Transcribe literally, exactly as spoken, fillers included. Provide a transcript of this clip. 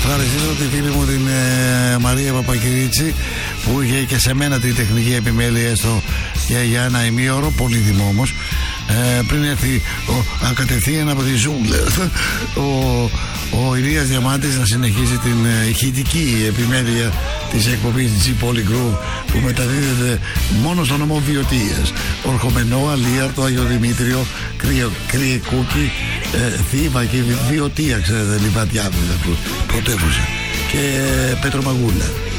ευχαριστήσω τη φίλη μου την ε, Μαρία Παπακυρίτσι που είχε και σε μένα την τεχνική επιμέλεια στο, για, για ένα ημίωρο, πολύτιμο όμως. Ε, πριν έρθει ο, α, κατευθείαν από τη ζούγκλα ο, ο Ηλίας Διαμάντης να συνεχίσει την ε, ηχητική επιμέλεια της εκπομπής G Polygroove που μεταδίδεται μόνο στο νομό Βιωτίας, Ορχομενό, Αλίαρτο, Άγιο Δημήτριο, Κρυεκούκι, ε, Θήβα και Βιωτία, ξέρετε, Λιβαδιά, πρωτεύουσα, και ε, Πέτρο Μαγούλα.